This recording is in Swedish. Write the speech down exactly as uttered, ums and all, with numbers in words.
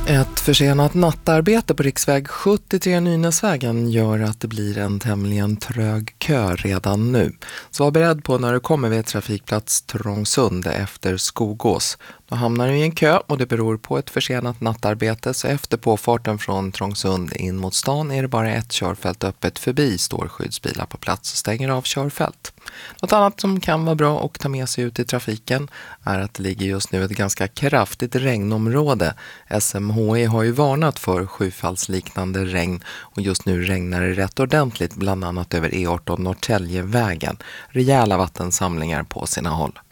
Ett försenat nattarbete på riksväg sjuttiotre Nynäsvägen gör att det blir en tämligen trög kö redan nu. Så var beredd på när du kommer vid trafikplats Trångsund efter Skogås. Då hamnar du i en kö och det beror på ett försenat nattarbete, så efter påfarten från Trångsund in mot stan är det bara ett körfält öppet förbi, står skyddsbilar på plats och stänger av körfält. Något annat som kan vara bra att ta med sig ut i trafiken är att det ligger just nu ett ganska kraftigt regnområde. S M H I har ju varnat för skyfallsliknande regn och just nu regnar det rätt ordentligt, bland annat över E arton Norrtäljevägen. Rejäla vattensamlingar på sina håll.